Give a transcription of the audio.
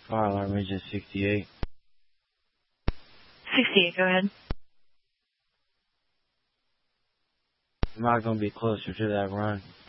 Fire alarm region 68. 68, go ahead. I'm not going to be closer to that run.